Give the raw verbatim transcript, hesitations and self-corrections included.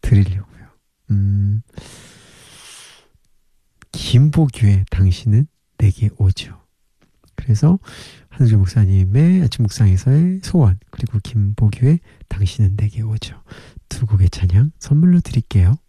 드리려고요. 음, 김보규의 당신은 내게 오죠. 그래서 한우주 목사님의 아침 묵상에서의 소원, 그리고 김보규의 당신은 내게 오죠. 두 곡의 찬양 선물로 드릴게요.